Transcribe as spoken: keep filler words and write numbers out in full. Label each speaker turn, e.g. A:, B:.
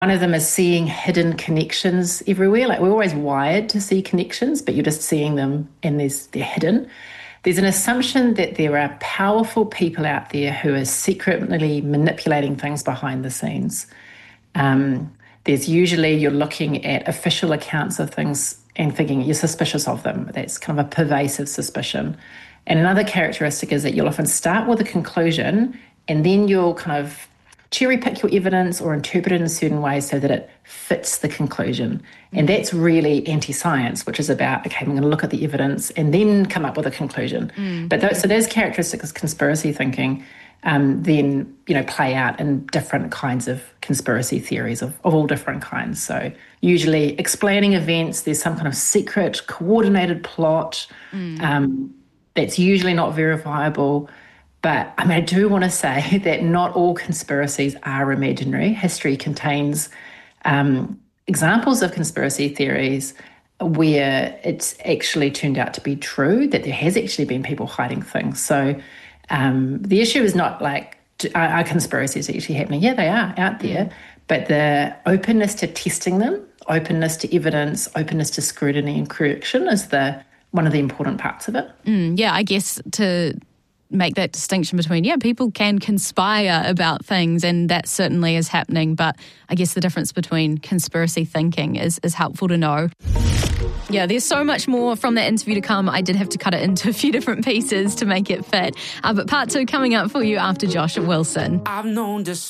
A: One of them is seeing hidden connections everywhere. Like, we're always wired to see connections, but you're just seeing them and there's, they're hidden. There's an assumption that there are powerful people out there who are secretly manipulating things behind the scenes. Um, there's usually, you're looking at official accounts of things and thinking you're suspicious of them. That's kind of a pervasive suspicion. And another characteristic is that you'll often start with a conclusion and then you'll kind of cherry pick your evidence or interpret it in a certain way so that it fits the conclusion. And that's really anti-science, which is about, okay, I'm going to look at the evidence and then come up with a conclusion. Mm. But those, so those characteristics of conspiracy thinking um, then, you know, play out in different kinds of conspiracy theories of, of all different kinds. So usually explaining events, there's some kind of secret, coordinated plot mm. um, that's usually not verifiable. But I mean, I do want to say that not all conspiracies are imaginary. History contains um, examples of conspiracy theories where it's actually turned out to be true, that there has actually been people hiding things. So um, the issue is not like, are, are conspiracies actually happening? Yeah, they are out there. Mm. But the openness to testing them, openness to evidence, openness to scrutiny and correction is the one of the important parts of it.
B: Mm, yeah, I guess to make that distinction between, yeah, people can conspire about things and that certainly is happening, but I guess the difference between conspiracy thinking is, is helpful to know. Yeah, there's so much more from that interview to come. I did have to cut it into a few different pieces to make it fit. Uh, but part two coming up for you after Josh Wilson. I've known this